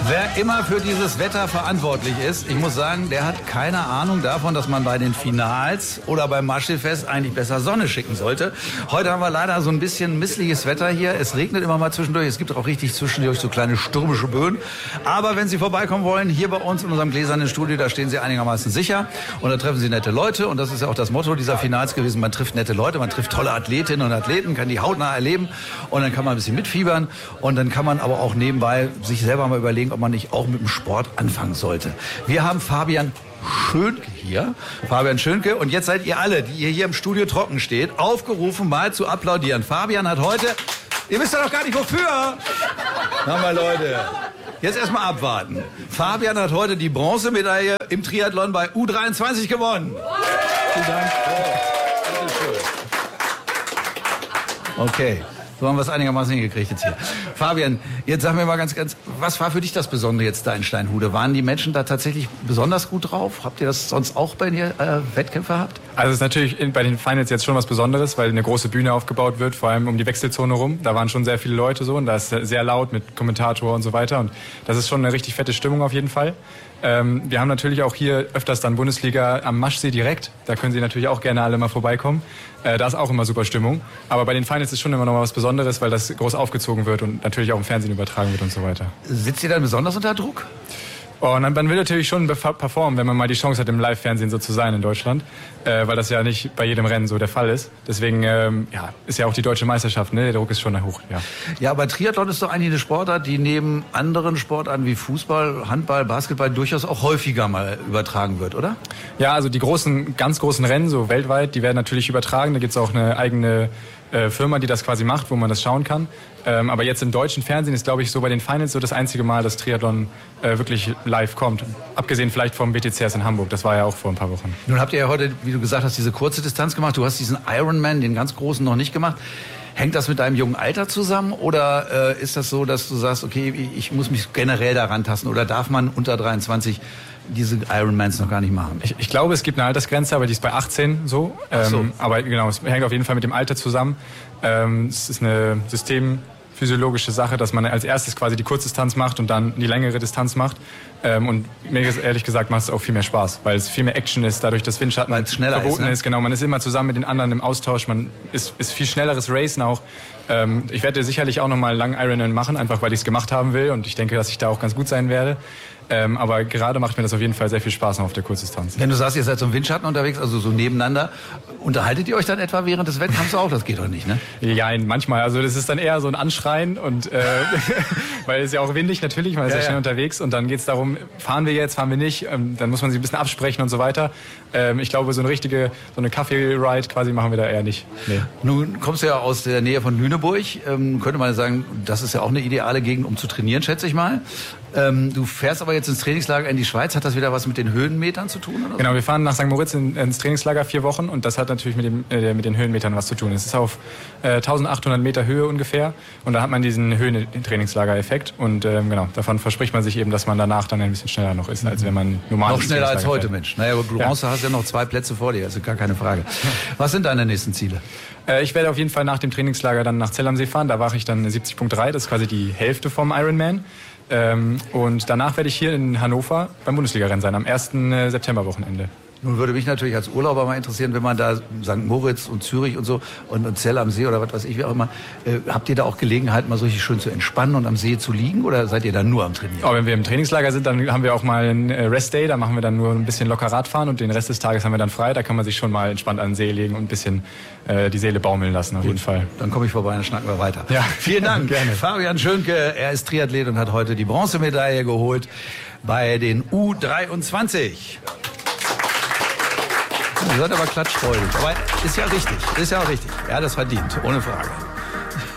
Wer immer für dieses Wetter verantwortlich ist, ich muss sagen, der hat keine Ahnung davon, dass man bei den Finals oder beim Maschsee-Fest eigentlich besser Sonne schicken sollte. Heute haben wir leider so ein bisschen missliches Wetter hier. Es regnet immer mal zwischendurch. Es gibt auch richtig zwischendurch so kleine stürmische Böen. Aber wenn Sie vorbeikommen wollen, hier bei uns in unserem gläsernen Studio, da stehen Sie einigermaßen sicher. Und da treffen Sie nette Leute. Und das ist ja auch das Motto dieser Finals gewesen. Man trifft nette Leute, man trifft tolle Athletinnen und Athleten, kann die hautnah erleben. Und dann kann man ein bisschen mitfiebern. Und dann kann man aber auch nebenbei sich selber mal überlegen, ob man nicht auch mit dem Sport anfangen sollte. Wir haben Fabian Schönke hier. Fabian Schönke. Und jetzt seid ihr alle, die ihr hier im Studio trocken steht, aufgerufen, mal zu applaudieren. Fabian hat heute... Ihr wisst ja doch gar nicht, wofür. Na mal, Leute. Jetzt erstmal abwarten. Fabian hat heute die Bronzemedaille im Triathlon bei U23 gewonnen. Vielen Dank. Okay. So haben wir es einigermaßen hingekriegt jetzt hier. Fabian, jetzt sag mir mal ganz, was war für dich das Besondere jetzt da in Steinhude? Waren die Menschen da tatsächlich besonders gut drauf? Habt ihr das sonst auch bei den Wettkämpfen gehabt? Also es ist natürlich bei den Finals jetzt schon was Besonderes, weil eine große Bühne aufgebaut wird, vor allem um die Wechselzone rum. Da waren schon sehr viele Leute so und da ist sehr laut mit Kommentator und so weiter. Und das ist schon eine richtig fette Stimmung auf jeden Fall. Wir haben natürlich auch hier öfters dann Bundesliga am Maschsee direkt. Da können Sie natürlich auch gerne alle mal vorbeikommen. Da ist auch immer super Stimmung. Aber bei den Finals ist schon immer noch mal was Besonderes, weil das groß aufgezogen wird und natürlich auch im Fernsehen übertragen wird und so weiter. Sitzt ihr dann besonders unter Druck? Oh, und man will natürlich schon performen, wenn man mal die Chance hat, im Live-Fernsehen so zu sein in Deutschland, weil das ja nicht bei jedem Rennen so der Fall ist. Deswegen ist ja auch die deutsche Meisterschaft, ne? Der Druck ist schon hoch. Ja. Ja, aber Triathlon ist doch eigentlich eine Sportart, die neben anderen Sportarten wie Fußball, Handball, Basketball durchaus auch häufiger mal übertragen wird, oder? Ja, also die ganz großen Rennen, so weltweit, die werden natürlich übertragen. Da gibt's auch eine eigene Firma, die das quasi macht, wo man das schauen kann. Aber jetzt im deutschen Fernsehen ist, glaube ich, so bei den Finals so das einzige Mal, dass Triathlon wirklich live kommt. Abgesehen vielleicht vom WTCS in Hamburg. Das war ja auch vor ein paar Wochen. Nun habt ihr ja heute, wie du gesagt hast, diese kurze Distanz gemacht. Du hast diesen Ironman, den ganz großen, noch nicht gemacht. Hängt das mit deinem jungen Alter zusammen? Oder ist das so, dass du sagst, okay, ich muss mich generell daran tasten? Oder darf man unter 23 diese Ironmans noch gar nicht machen? Ich glaube, es gibt eine Altersgrenze, aber die ist bei 18 so. Aber genau, es hängt auf jeden Fall mit dem Alter zusammen. Es ist eine systemphysiologische Sache, dass man als erstes quasi die Kurzdistanz macht und dann die längere Distanz macht. Und mir ehrlich gesagt macht es auch viel mehr Spaß, weil es viel mehr Action ist, dadurch, dass Windschatten verboten ist. Genau, man ist immer zusammen mit den anderen im Austausch, man ist viel schnelleres Racen auch. Ich werde sicherlich auch nochmal einen langen Ironman machen, einfach weil ich es gemacht haben will und ich denke, dass ich da auch ganz gut sein werde. Aber gerade macht mir das auf jeden Fall sehr viel Spaß noch auf der Kurzdistanz. Wenn du sagst, ihr seid so im Windschatten unterwegs, also so nebeneinander, unterhaltet ihr euch dann etwa während des Wettkampfs auch? Das geht doch nicht, ne? Ja, manchmal. Also das ist dann eher so ein Anschreien und weil es ist ja auch windig natürlich, man ist ja schnell unterwegs und dann geht es darum, fahren wir jetzt, fahren wir nicht, dann muss man sich ein bisschen absprechen und so weiter. Ich glaube, so eine Kaffee-Ride quasi machen wir da eher nicht. Nee. Nun kommst du ja aus der Nähe von Lüneburg, könnte man sagen, das ist ja auch eine ideale Gegend, um zu trainieren, schätze ich mal. Du fährst aber jetzt ins Trainingslager in die Schweiz. Hat das wieder was mit den Höhenmetern zu tun? Oder? Genau, wir fahren nach St. Moritz ins Trainingslager 4 Wochen und das hat natürlich mit den Höhenmetern was zu tun. Es ist auf 1800 Meter Höhe ungefähr und da hat man diesen Höhentrainingslager-Effekt und genau, davon verspricht man sich eben, dass man danach dann ein bisschen schneller noch ist, als wenn man normal noch schneller als heute, Mensch. Naja, aber Bronze hast ja noch 2 Plätze vor dir, also gar keine Frage. Was sind deine nächsten Ziele? Ich werde auf jeden Fall nach dem Trainingslager dann nach Zell am See fahren. Da mache ich dann 70.3, das ist quasi die Hälfte vom Ironman. Und danach werde ich hier in Hannover beim Bundesliga-Rennen sein, am 1. Septemberwochenende. Nun würde mich natürlich als Urlauber mal interessieren, wenn man da St. Moritz und Zürich und so und Zell am See oder was weiß ich, wie auch immer, habt ihr da auch Gelegenheit, mal so richtig schön zu entspannen und am See zu liegen oder seid ihr da nur am Trainieren? Oh, wenn wir im Trainingslager sind, dann haben wir auch mal einen Rest-Day, da machen wir dann nur ein bisschen locker Radfahren und den Rest des Tages haben wir dann frei, da kann man sich schon mal entspannt an den See legen und ein bisschen die Seele baumeln lassen, auf jeden Fall. Dann komme ich vorbei, dann schnacken wir weiter. Ja. Vielen Dank. Gerne. Fraujan Schönke, er ist Triathlet und hat heute die Bronzemedaille geholt bei den U23. Ihr seid aber klatschfreudig. Aber ist ja richtig. Ist ja auch richtig. Er hat das verdient, ohne Frage.